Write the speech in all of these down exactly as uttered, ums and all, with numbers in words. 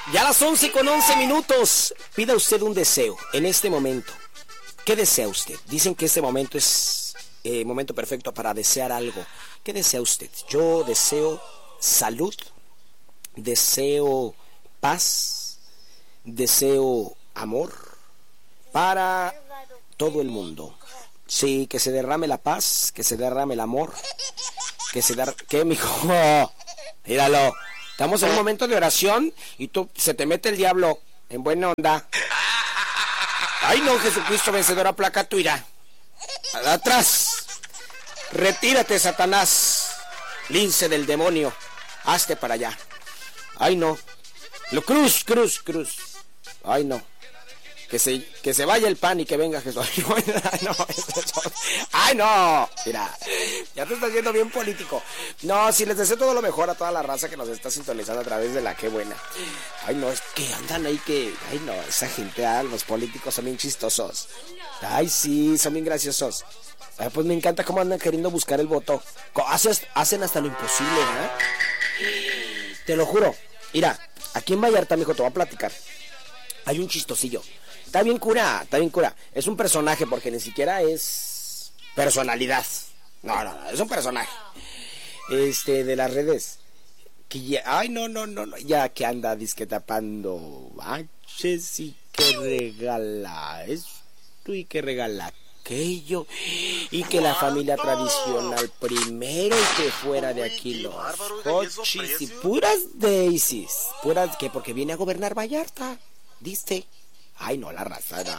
Ya a las once con once minutos. Pida usted un deseo en este momento. ¿Qué desea usted? Dicen que este momento es el eh, momento perfecto para desear algo. ¿Qué desea usted? Yo deseo salud, deseo paz, deseo amor para todo el mundo. Sí, que se derrame la paz, que se derrame el amor, que se derrame... ¿Qué, mijo? Míralo. Estamos en un momento de oración y tú se te mete el diablo en buena onda. Ay, no, Jesucristo vencedora, placa tu ira. Atrás. Retírate, Satanás. Lince del demonio. Hazte para allá. Ay, no. Lo cruz, cruz, cruz. Ay, no. Que se, que se vaya el pan y que venga Jesús. Ay, no. Ay, no. Mira, ya te estás yendo bien político. No, si les deseo todo lo mejor a toda la raza que nos está sintonizando a través de la Qué Buena. Ay, no, es que andan ahí que... Ay, no, esa gente, ah, los políticos son bien chistosos. Ay, sí, son bien graciosos. Ay, pues me encanta cómo andan queriendo buscar el voto. Hacen, hacen hasta lo imposible, ¿eh? Te lo juro. Mira, aquí en Vallarta, mijo, te voy a platicar. Hay un chistosillo. Está bien cura, está bien cura. Es un personaje porque ni siquiera es personalidad. No, no, no, es un personaje. Este, de las redes. Que ya, ay, no, no, no, no. Ya que anda disque tapando baches y que regala esto y que regala aquello. Y que la familia tradicional primero y que fuera de aquí los cochis y puras daisies. Puras que porque viene a gobernar Vallarta. ¿Diste? Ay, no, la raza. No.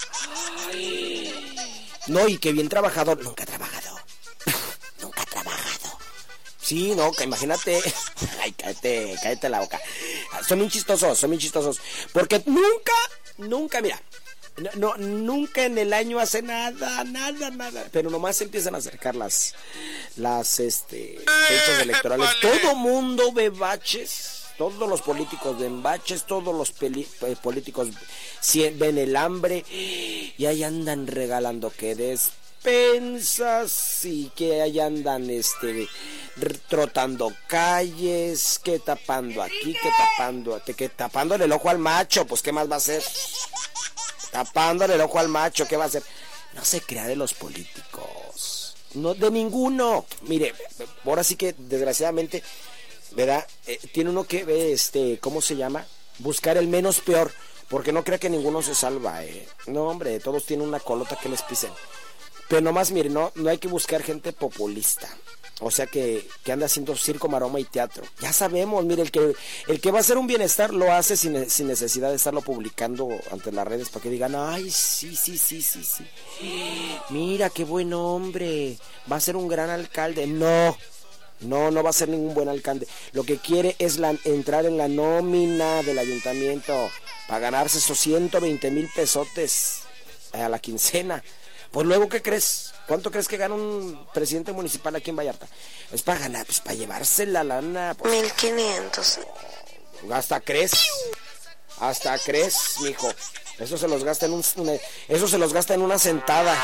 No, y que bien trabajador. Nunca ha trabajado. Nunca ha trabajado. Sí, no, que imagínate. Ay, cállate, cállate la boca. Son bien chistosos, son bien chistosos. Porque nunca, nunca, mira. No, no, nunca en el año hace nada, nada, nada. Pero nomás empiezan a acercar las, las, este, fechas electorales. Todo mundo ve baches. Todos los políticos ven baches, todos los peli- políticos ven el hambre y ahí andan regalando que despensas y que ahí andan este trotando calles, que tapando aquí, que tapando, que tapándole el ojo al macho, pues qué más va a hacer, tapándole el ojo al macho, qué va a hacer. No se crea de los políticos, no de ninguno. Mire, ahora sí que desgraciadamente, ¿verdad? Eh, tiene uno que, este, ¿cómo se llama? Buscar el menos peor, porque no crea que ninguno se salva, eh. No, hombre, todos tienen una colota que les pisen. Pero nomás, mire, no, no hay que buscar gente populista. O sea, que, que anda haciendo circo, maroma y teatro. Ya sabemos, mire, el que, el que va a hacer un bienestar lo hace sin, sin necesidad de estarlo publicando ante las redes para que digan, ay, sí, sí, sí, sí, sí. Mira, qué buen hombre, va a ser un gran alcalde. No. No, no va a ser ningún buen alcalde. Lo que quiere es la, entrar en la nómina del ayuntamiento para ganarse esos ciento veinte mil pesotes a la quincena. Pues luego, ¿qué crees? ¿Cuánto crees que gana un presidente municipal aquí en Vallarta? Es para ganar, pues para llevarse la lana. Pues, mil quinientos. Hasta crees. Hasta crees, mijo. Eso se los gasta en un, una, eso se los gasta en una sentada.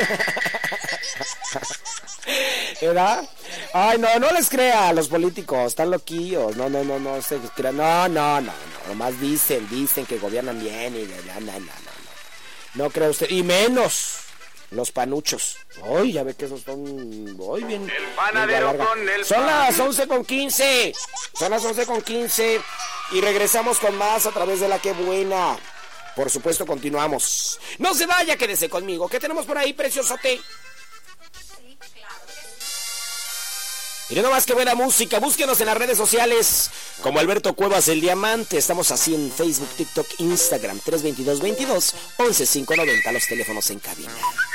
¿Verdad? Ay, no, no les crea a los políticos, están loquillos. No, no, no, no se crean. No, no, no, no, nomás dicen, dicen que gobiernan bien y no, no, no, no, no. No cree usted, y menos los panuchos. Ay, ya ve que esos son hoy bien. El panadero bien con el Son pan. las once con quince. Son las once con quince y regresamos con más a través de la Qué Buena. Por supuesto, continuamos. No se vaya, quédese conmigo. ¿Qué tenemos por ahí, preciosote? Miren nomás qué buena música. Búsquenos en las redes sociales como Alberto Cuevas el Diamante. Estamos así en Facebook, TikTok, Instagram. tres veintidós veintidós once cinco noventa, los teléfonos en cabina.